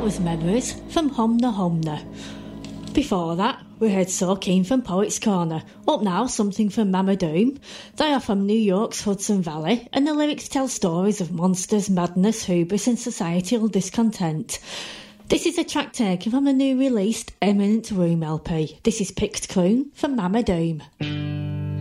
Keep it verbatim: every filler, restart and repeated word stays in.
was Memories from Homna Homna. Before that, we heard So Keen from Poets Corner. Up now, something from Mama Doom. They are from New York's Hudson Valley, and the lyrics tell stories of monsters, madness, hubris and societal discontent. This is a track taken from the new released Eminent Room L P. This is Picked Clune from Mama Doom.